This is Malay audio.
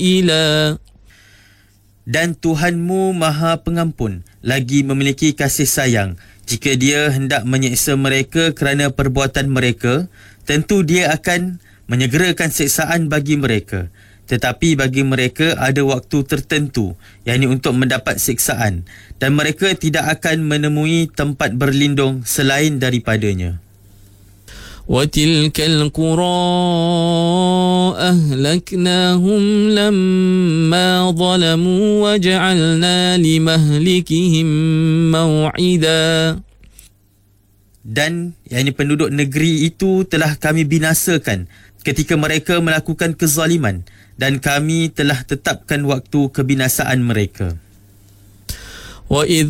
إلى Dan Tuhanmu Maha Pengampun, lagi memiliki kasih sayang. Jika Dia hendak menyeksa mereka kerana perbuatan mereka, tentu Dia akan menyegerakan siksaan bagi mereka. Tetapi bagi mereka ada waktu tertentu, yakni untuk mendapat siksaan, dan mereka tidak akan menemui tempat berlindung selain daripadanya. وتلك القرى أهلكناهم لما ظلموا وجعلنا لمهلكهم موعدا. Dan yakni penduduk negeri itu telah kami binasakan ketika mereka melakukan kezaliman, dan kami telah tetapkan waktu kebinasaan mereka. وإذ